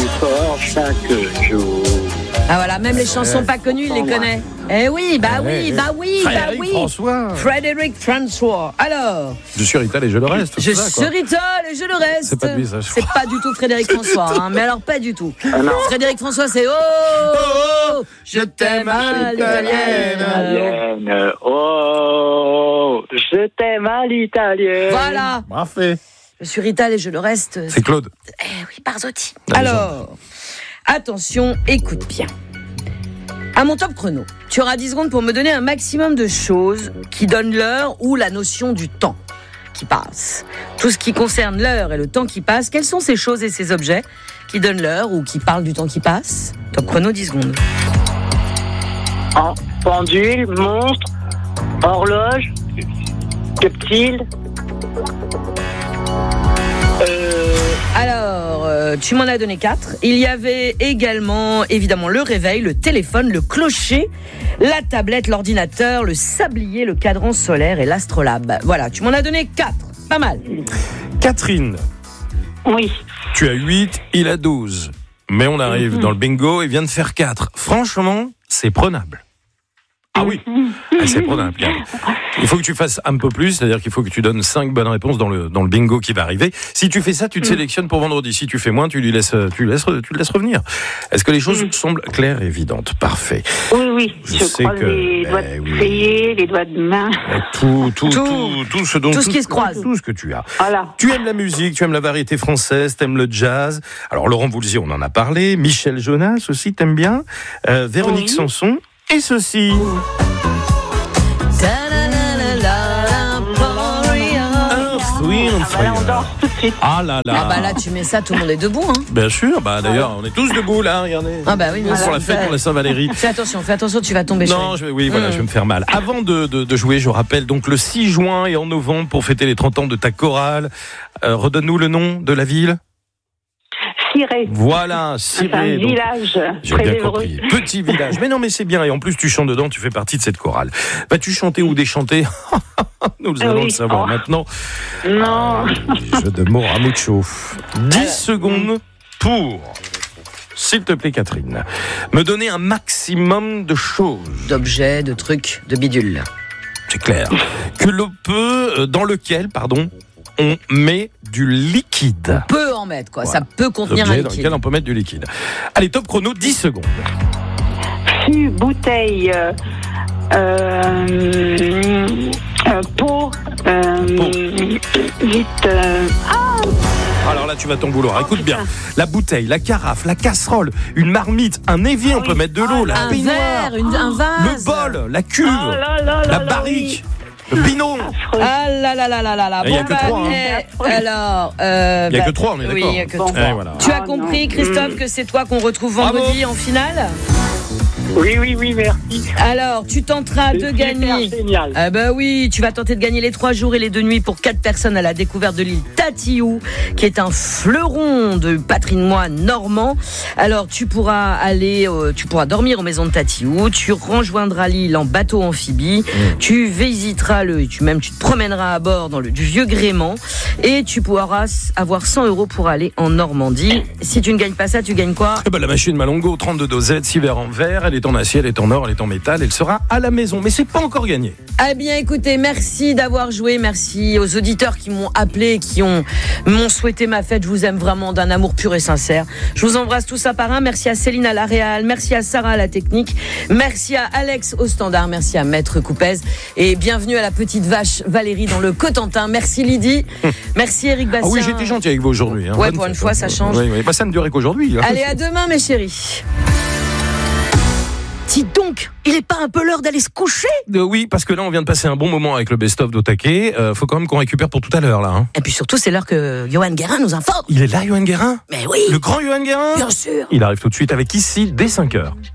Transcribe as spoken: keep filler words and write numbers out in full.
plus fort chaque jour. Ah voilà, même les chansons pas connues, il les connaît. Eh oui, bah oui, bah oui, bah Frédéric oui. François. Frédéric François. Alors, Je suis Rital et je le reste. je c'est ça, quoi. suis Rital et je le reste. C'est pas de lui, ça, je C'est pas du tout Frédéric François, hein, mais alors pas du tout. Ah non. Frédéric François, c'est oh, oh, je t'aime à l'italienne. Italienne. Oh, je t'aime à l'italienne. Voilà, Parfait. je suis Rital et je le reste. C'est Claude. Eh oui, Barzotti. La Alors, attention, écoute bien. À mon top chrono, tu auras dix secondes pour me donner un maximum de choses qui donnent l'heure ou la notion du temps qui passe. Tout ce qui concerne l'heure et le temps qui passe, quelles sont ces choses et ces objets qui donnent l'heure ou qui parlent du temps qui passe? Top chrono, dix secondes. En pendule, monstre, horloge, reptile. Euh, Alors, euh, tu m'en as donné quatre. Il y avait également, évidemment, le réveil, le téléphone, le clocher, la tablette, l'ordinateur, le sablier, le cadran solaire et l'astrolabe. Voilà, tu m'en as donné quatre. Pas mal. Catherine, oui. tu as huit, il a douze. Mais on arrive dans le bingo et vient de faire quatre. Franchement, c'est prenable. Ah oui, ah, c'est prenable. Il faut que tu fasses un peu plus, c'est-à-dire qu'il faut que tu donnes cinq bonnes réponses dans le, dans le bingo qui va arriver. Si tu fais ça, tu te sélectionnes pour vendredi. Si tu fais moins, tu lui laisses, tu laisses, tu le laisses revenir. Est-ce que les choses semblent claires et évidentes? Parfait. Oui, oui. Je Je, sais croise que- les doigts eh de oui. pied, les doigts de main. Tout, tout, tout, Tout. tout, ce dont, Tout ce qui se croise. Tout ce que tu as. Voilà. Tu aimes la musique, tu aimes la variété française, t'aimes le jazz. Alors Laurent Voulzy, on en a parlé. Michel Jonas aussi, t'aimes bien. Euh, Véronique Oui. Sanson. Et ceci. Ah, bah là, on danse tout de suite. Ah là là. Ah bah là, tu mets ça, tout le monde est debout, hein. Bien sûr, bah d'ailleurs, on est tous debout là, regardez. Ah bah oui, bien pour sûr. la fête, pour la Saint-Valérie. Fais attention, fais attention, tu vas tomber. Non, chérie. je vais, oui, voilà, Mmh. je vais me faire mal. Avant de, de, de jouer, je rappelle donc le six juin et en novembre pour fêter les trente ans de ta chorale. Euh, redonne-nous le nom de la ville. Ciré. Voilà, C'est un Ciré. donc- village J'ai près bien d'Évreux. compris. Petit village. Mais non, mais c'est bien. Et en plus, tu chantes dedans, tu fais partie de cette chorale. Vas-tu chanter ou déchanter? Nous Ah allons oui. le savoir Oh. maintenant. Non. Jeu de mots à mucho. dix secondes pour, s'il te plaît, Catherine, me donner un maximum de choses. D'objets, de trucs, de bidules. C'est clair. Que l'on peut, euh, dans lequel, pardon, on met du liquide. Peut en mettre, quoi. Voilà. Ça peut contenir un Objet dans liquide. lequel on peut mettre du liquide. Allez, top chrono, dix secondes. Fût, bouteille, euh, euh, euh, pot, euh, Pot. vite, euh, ah, Alors là, tu vas ton boulot. Alors, écoute bien. La bouteille, la carafe, la casserole, une marmite, un évier, on peut mettre de l'eau, la Un baignoire, verre, une- un vase. le bol, la cuve, oh là là là la là, barrique, le binôme. oui. Ah là là là là là là. Il y a Bon, que bah, trois, hein. eh, alors, euh, Il y a bah, que trois, on est oui, d'accord. il y a que Bon. trois. Eh, voilà. Tu as Ah, compris, non. Christophe, que c'est toi qu'on retrouve Bravo. vendredi en finale. Oui, oui, oui, merci. Alors, tu tenteras C'est de super gagner. génial. Ah bah oui, tu vas tenter de gagner les trois jours et les deux nuits pour quatre personnes à la découverte de l'île Tatiou, qui est un fleuron de patrimoine normand. Alors tu pourras aller, euh, tu pourras dormir aux maisons de Tatiou, tu rejoindras l'île en bateau amphibie, tu visiteras le, tu même tu te promèneras à bord dans le du vieux gréement et tu pourras avoir cent euros pour aller en Normandie. Si tu ne gagnes pas ça, tu gagnes quoi? Eh ben, la machine Malongo, trente-deux dosettes, six verres en verre, elle est en acier, elle est en or, elle est en métal, elle sera à la maison. Mais c'est pas encore gagné. Eh bien, écoutez, merci d'avoir joué. Merci aux auditeurs qui m'ont appelé, qui ont m'ont souhaité ma fête. Je vous aime vraiment d'un amour pur et sincère. Je vous embrasse tous un par un. Merci à Céline à la réal. Merci à Sarah à la technique. Merci à Alex au standard. Merci à Maître Coupez. Et bienvenue à la petite vache Valérie dans le Cotentin. Merci Lydie. Merci Eric Bastien. Ah oui, j'étais gentil avec vous aujourd'hui. Hein. Ouais, Bonne pour une fête, fois, hein. ça change. Oui, oui. Bah, ça ne durait qu'aujourd'hui. Hein. Allez, à demain, mes chéris. Dis donc, il est pas un peu l'heure d'aller se coucher? Euh, oui, parce que là, on vient de passer un bon moment avec le best-of d'Otake. Euh, faut quand même qu'on récupère pour tout à l'heure, là. Hein. Et puis surtout, c'est l'heure que Johan Guérin nous informe. Il est là, Johan Guérin? Mais oui, Le grand Johan Guérin? bien sûr. Il arrive tout de suite avec ici, dès cinq heures.